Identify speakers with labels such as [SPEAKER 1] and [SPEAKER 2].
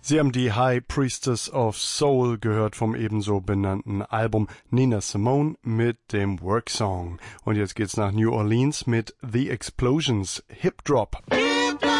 [SPEAKER 1] Sie haben die High Priestess of Soul gehört vom ebenso benannten Album Nina Simone mit dem Work Song. Und jetzt geht's nach New Orleans mit The Explosions, Hip Drop.